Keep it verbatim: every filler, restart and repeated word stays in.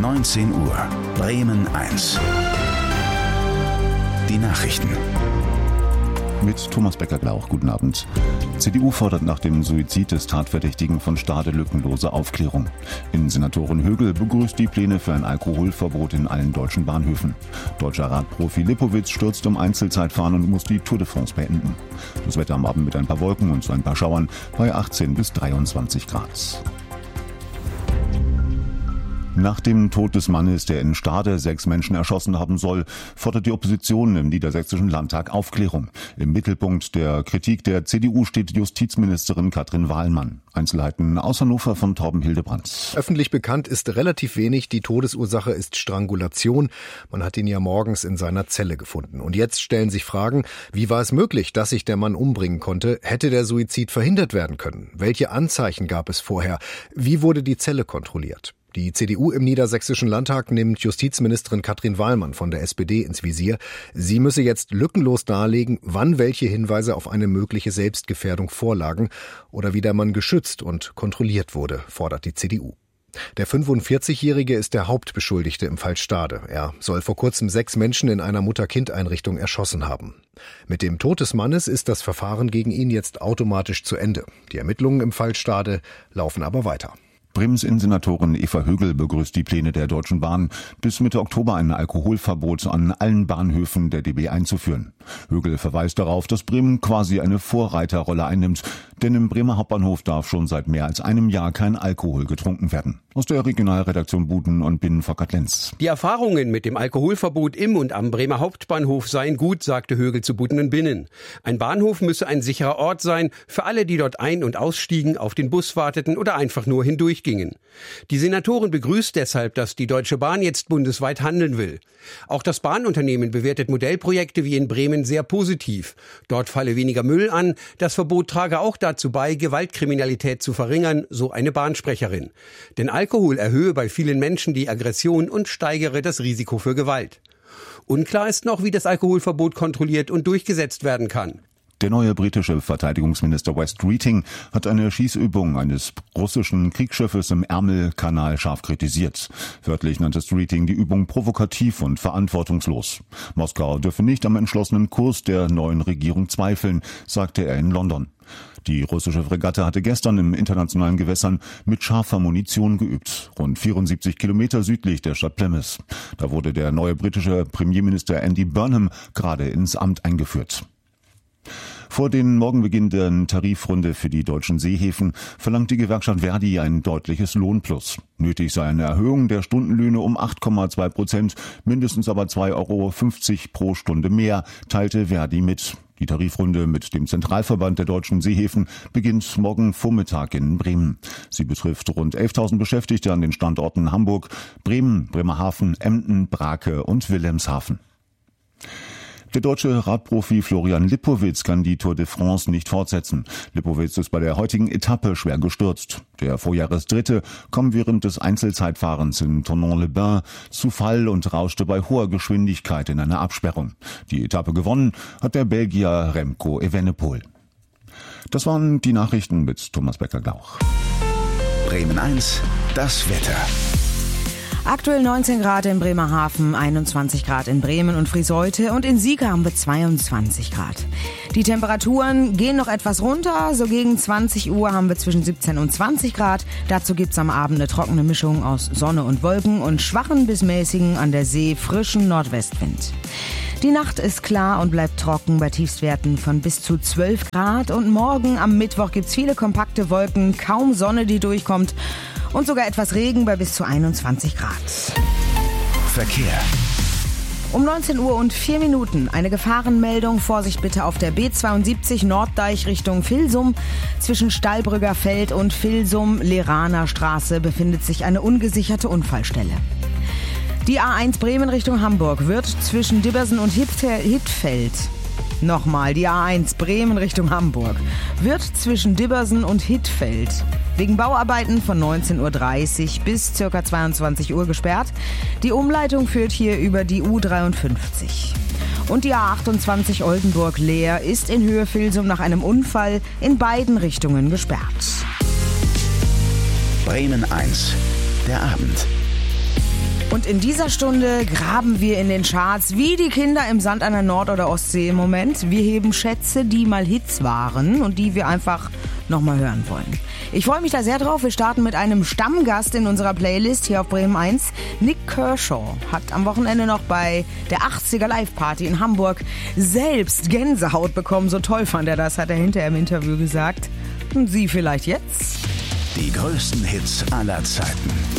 neunzehn Uhr. Bremen eins. Die Nachrichten. Mit Thomas Becker-Glauch, guten Abend. C D U fordert nach dem Suizid des Tatverdächtigen von Stade lückenlose Aufklärung. Innensenatorin Högel begrüßt die Pläne für ein Alkoholverbot in allen deutschen Bahnhöfen. Deutscher Radprofi Lipowitz stürzt um Einzelzeitfahren und muss die Tour de France beenden. Das Wetter am Abend mit ein paar Wolken und so ein paar Schauern bei achtzehn bis dreiundzwanzig Grad. Nach dem Tod des Mannes, der in Stade sechs Menschen erschossen haben soll, fordert die Opposition im Niedersächsischen Landtag Aufklärung. Im Mittelpunkt der Kritik der C D U steht Justizministerin Katrin Wahlmann. Einzelheiten aus Hannover von Torben Hildebrand. Öffentlich bekannt ist relativ wenig. Die Todesursache ist Strangulation. Man hat ihn ja morgens in seiner Zelle gefunden. Und jetzt stellen sich Fragen, wie war es möglich, dass sich der Mann umbringen konnte? Hätte der Suizid verhindert werden können? Welche Anzeichen gab es vorher? Wie wurde die Zelle kontrolliert? Die C D U im Niedersächsischen Landtag nimmt Justizministerin Katrin Wahlmann von der S P D ins Visier. Sie müsse jetzt lückenlos darlegen, wann welche Hinweise auf eine mögliche Selbstgefährdung vorlagen oder wie der Mann geschützt und kontrolliert wurde, fordert die C D U. Der fünfundvierzigjährige ist der Hauptbeschuldigte im Fall Stade. Er soll vor kurzem sechs Menschen in einer Mutter-Kind-Einrichtung erschossen haben. Mit dem Tod des Mannes ist das Verfahren gegen ihn jetzt automatisch zu Ende. Die Ermittlungen im Fall Stade laufen aber weiter. Bremens Innensenatorin Eva Högel begrüßt die Pläne der Deutschen Bahn, bis Mitte Oktober ein Alkoholverbot an allen Bahnhöfen der D B einzuführen. Högel verweist darauf, dass Bremen quasi eine Vorreiterrolle einnimmt, denn im Bremer Hauptbahnhof darf schon seit mehr als einem Jahr kein Alkohol getrunken werden. Aus der Regionalredaktion Buten und Binnenverkehrt Lenz. Die Erfahrungen mit dem Alkoholverbot im und am Bremer Hauptbahnhof seien gut, sagte Högel zu Buten und Binnen. Ein Bahnhof müsse ein sicherer Ort sein für alle, die dort ein- und ausstiegen, auf den Bus warteten oder einfach nur hindurch gingen. Die Senatorin begrüßt deshalb, dass die Deutsche Bahn jetzt bundesweit handeln will. Auch das Bahnunternehmen bewertet Modellprojekte wie in Bremen sehr positiv. Dort falle weniger Müll an. Das Verbot trage auch dazu bei, Gewaltkriminalität zu verringern, so eine Bahnsprecherin. Denn Alkohol erhöhe bei vielen Menschen die Aggression und steigere das Risiko für Gewalt. Unklar ist noch, wie das Alkoholverbot kontrolliert und durchgesetzt werden kann. Der neue britische Verteidigungsminister West Keating hat eine Schießübung eines russischen Kriegsschiffes im Ärmelkanal scharf kritisiert. Wörtlich nannte Keating die Übung provokativ und verantwortungslos. Moskau dürfe nicht am entschlossenen Kurs der neuen Regierung zweifeln, sagte er in London. Die russische Fregatte hatte gestern im internationalen Gewässern mit scharfer Munition geübt, rund vierundsiebzig Kilometer südlich der Stadt Plymouth. Da wurde der neue britische Premierminister Andy Burnham gerade ins Amt eingeführt. Vor den morgen beginnenden Tarifrunde für die deutschen Seehäfen verlangt die Gewerkschaft Verdi ein deutliches Lohnplus. Nötig sei eine Erhöhung der Stundenlöhne um acht Komma zwei Prozent, mindestens aber zwei Euro fünfzig pro Stunde mehr, teilte Verdi mit. Die Tarifrunde mit dem Zentralverband der deutschen Seehäfen beginnt morgen Vormittag in Bremen. Sie betrifft rund elftausend Beschäftigte an den Standorten Hamburg, Bremen, Bremerhaven, Emden, Brake und Wilhelmshaven. Der deutsche Radprofi Florian Lipowitz kann die Tour de France nicht fortsetzen. Lipowitz ist bei der heutigen Etappe schwer gestürzt. Der Vorjahresdritte kam während des Einzelzeitfahrens in Thonon-les-Bains zu Fall und rauschte bei hoher Geschwindigkeit in eine Absperrung. Die Etappe gewonnen hat der Belgier Remco Evenepoel. Das waren die Nachrichten mit Thomas Becker-Glauch. Bremen eins, das Wetter. Aktuell neunzehn Grad in Bremerhaven, einundzwanzig Grad in Bremen und Friseute und in Sieke haben wir zweiundzwanzig Grad. Die Temperaturen gehen noch etwas runter, so gegen zwanzig Uhr haben wir zwischen siebzehn und zwanzig Grad. Dazu gibt's am Abend eine trockene Mischung aus Sonne und Wolken und schwachen bis mäßigen an der See frischen Nordwestwind. Die Nacht ist klar und bleibt trocken bei Tiefstwerten von bis zu zwölf Grad und morgen am Mittwoch gibt's viele kompakte Wolken, kaum Sonne, die durchkommt. Und sogar etwas Regen bei bis zu einundzwanzig Grad. Verkehr. Um neunzehn Uhr und vier Minuten eine Gefahrenmeldung. Vorsicht bitte auf der B zweiundsiebzig Norddeich Richtung Vilsum. Zwischen Stallbrügger Feld und Vilsum-Leraner Straße befindet sich eine ungesicherte Unfallstelle. Die A eins Bremen Richtung Hamburg wird zwischen Dibbersen und Hittfeld Nochmal, die A eins Bremen Richtung Hamburg wird zwischen Dibbersen und Hittfeld wegen Bauarbeiten von neunzehn Uhr dreißig bis ca. zweiundzwanzig Uhr gesperrt. Die Umleitung führt hier über die U dreiundfünfzig. Und die A achtundzwanzig Oldenburg-Leer ist in Höhe Vilsum nach einem Unfall in beiden Richtungen gesperrt. Bremen eins, der Abend. Und in dieser Stunde graben wir in den Charts wie die Kinder im Sand an der Nord- oder Ostsee im Moment. Wir heben Schätze, die mal Hits waren und die wir einfach nochmal hören wollen. Ich freue mich da sehr drauf. Wir starten mit einem Stammgast in unserer Playlist hier auf Bremen eins. Nick Kershaw hat am Wochenende noch bei der achtziger Live-Party in Hamburg selbst Gänsehaut bekommen. So toll fand er das, hat er hinterher im Interview gesagt. Und Sie vielleicht jetzt? Die größten Hits aller Zeiten.